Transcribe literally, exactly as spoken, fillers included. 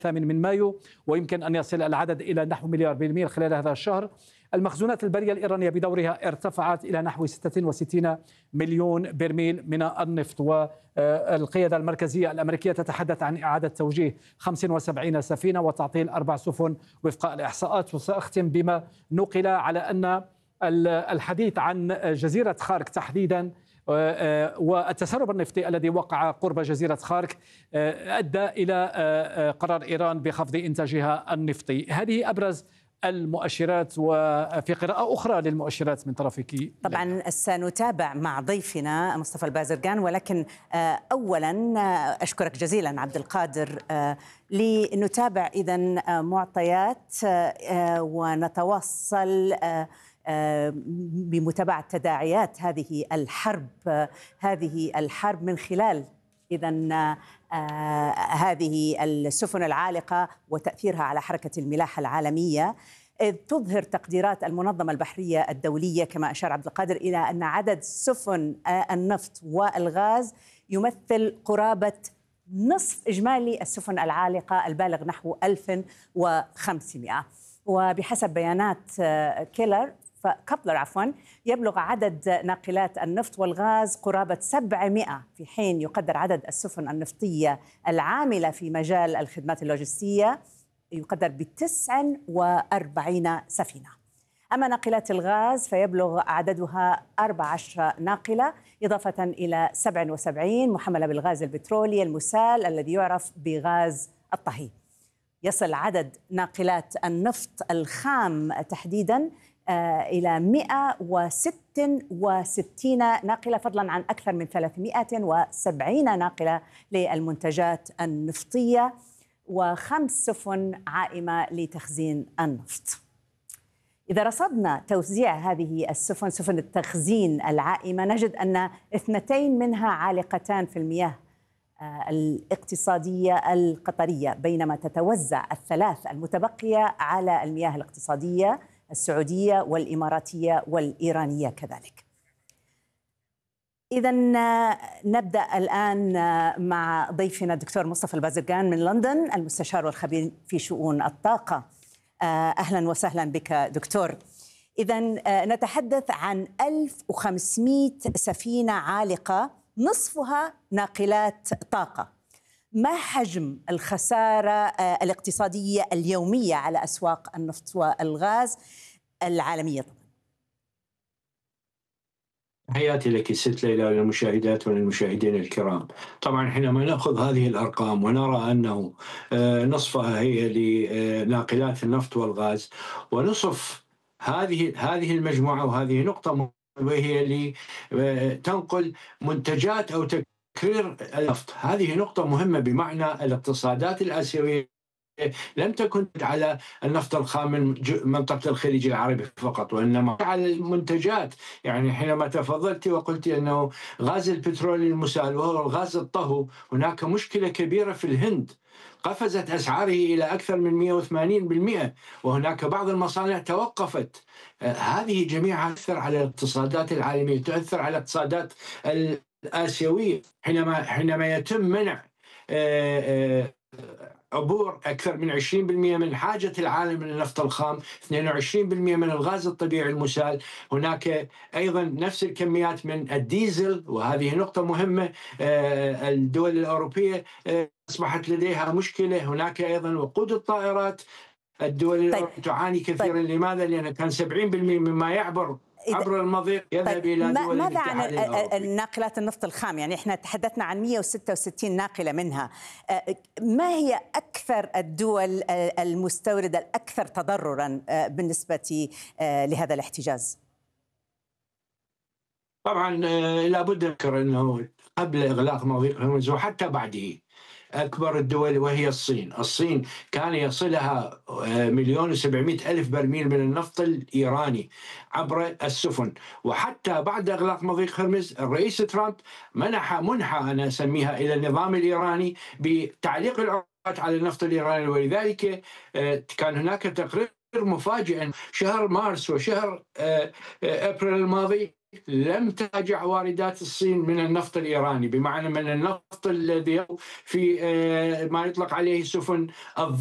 الثامن من مايو، ويمكن أن يصل العدد إلى نحو مليار برميل خلال هذا الشهر. المخزونات البرية الإيرانية بدورها ارتفعت إلى نحو ستة وستين مليون برميل من النفط، والقيادة المركزية الأمريكية تتحدث عن إعادة توجيه خمسة وسبعين سفينة وتعطيل أربع سفن وفق الإحصاءات. وسأختم بما نقل على أن الحديث عن جزيرة خارك تحديدا والتسرب النفطي الذي وقع قرب جزيرة خارك أدى إلى قرار إيران بخفض إنتاجها النفطي. هذه أبرز المؤشرات، وفي قراءة أخرى للمؤشرات من طرفك. طبعا سنتابع مع ضيفنا مصطفى البازرقان، ولكن أولا أشكرك جزيلا عبد القادر. لنتابع إذن معطيات ونتواصل بمتابعة تداعيات هذه الحرب هذه الحرب من خلال إذن آه هذه السفن العالقة وتأثيرها على حركة الملاحة العالمية. إذ تظهر تقديرات المنظمة البحرية الدولية كما أشار عبد القادر إلى أن عدد سفن آه النفط والغاز يمثل قرابة نصف إجمالي السفن العالقة البالغ نحو ألف وخمسمائة. وبحسب بيانات آه كيلر كابلر عفوا يبلغ عدد ناقلات النفط والغاز قرابة سبعمائة، في حين يقدر عدد السفن النفطية العاملة في مجال الخدمات اللوجستية يقدر بتسع وأربعين سفينة. أما ناقلات الغاز فيبلغ عددها أربع عشرة ناقلة، إضافة إلى سبع وسبعين محملة بالغاز البترولي المسال الذي يعرف بغاز الطهي. يصل عدد ناقلات النفط الخام تحديداً إلى مئة وستة وستين ناقلة، فضلا عن أكثر من ثلاثمائة وسبعين ناقلة للمنتجات النفطية وخمس سفن عائمة لتخزين النفط. إذا رصدنا توزيع هذه السفن سفن التخزين العائمة نجد أن اثنتين منها عالقتان في المياه الاقتصادية القطرية، بينما تتوزع الثلاث المتبقية على المياه الاقتصادية السعودية والإماراتية والإيرانية كذلك. إذن نبدأ الآن مع ضيفنا الدكتور مصطفى البازرقان من لندن، المستشار والخبير في شؤون الطاقة. أهلا وسهلا بك دكتور. إذن نتحدث عن ألف وخمسمائة سفينة عالقة نصفها ناقلات طاقة. ما حجم الخسارة الاقتصادية اليومية على أسواق النفط والغاز العالمية؟ تحياتي لك ست ليلى وللمشاهدات وللمشاهدين الكرام. طبعا حينما نأخذ هذه الأرقام ونرى أنه نصفها هي لناقلات النفط والغاز، ونصف هذه هذه المجموعة، وهذه نقطة وهي اللي تنقل منتجات أو تكرير النفط. هذه نقطة مهمة، بمعنى الاقتصادات الآسيوية لم تكن على النفط الخام من منطقة الخليج العربي فقط، وإنما على المنتجات. يعني حينما تفضلت وقلت أنه غاز البترول المسال وهو الغاز الطهو، هناك مشكلة كبيرة في الهند، قفزت أسعاره إلى أكثر من مئة وثمانين بالمئة، وهناك بعض المصانع توقفت. هذه جميعها تؤثر على الاقتصادات العالمية، تؤثر على الاقتصادات الآسيوية. حينما حينما يتم منع عبور أكثر من عشرين بالمئة من حاجة العالم من النفط الخام، اثنين وعشرين بالمئة من الغاز الطبيعي المسال، هناك أيضا نفس الكميات من الديزل، وهذه نقطة مهمة. الدول الأوروبية أصبحت لديها مشكلة. هناك أيضا وقود الطائرات، الدول طيب. الأوروبية تعاني كثيرا. طيب. لماذا؟ لأن كان سبعين بالمئة مما يعبر عبر المضيق يذهب طيب. إلى دول ماذا عن الأوروبي. الناقلات النفط الخام؟ يعني احنا تحدثنا عن مئة وستة وستين ناقلة منها. ما هي أكثر الدول المستوردة الأكثر تضررا بالنسبة لهذا الاحتجاز؟ طبعا لابد أذكر أنه قبل إغلاق مضيق هرمز وحتى بعده أكبر الدول وهي الصين. الصين كان يصلها مليون وسبعمائة ألف برميل من النفط الإيراني عبر السفن، وحتى بعد إغلاق مضيق هرمز الرئيس ترامب منح منحة أنا أسميها إلى النظام الإيراني بتعليق العقوبات على النفط الإيراني. ولذلك كان هناك تقرير مفاجئ شهر مارس وشهر أبريل الماضي لم تراجع واردات الصين من النفط الإيراني، بمعنى من النفط الذي في ما يطلق عليه سفن